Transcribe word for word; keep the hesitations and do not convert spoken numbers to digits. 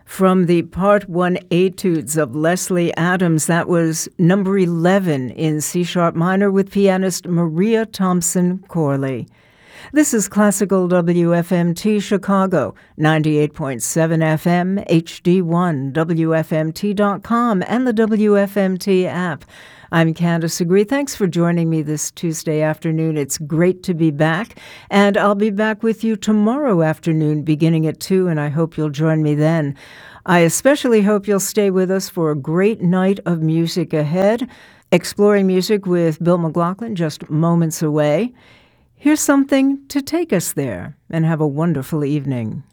From the Part one Etudes of Leslie Adams, that was number eleven in C-sharp minor with pianist Maria Thompson Corley. This is Classical W F M T Chicago, ninety-eight point seven F M, H D one, W F M T dot com, and the W F M T app. I'm Candace Agree. Thanks for joining me this Tuesday afternoon. It's great to be back, and I'll be back with you tomorrow afternoon beginning at two, and I hope you'll join me then. I especially hope you'll stay with us for a great night of music ahead. Exploring music with Bill McLaughlin just moments away. Here's something to take us there, and have a wonderful evening.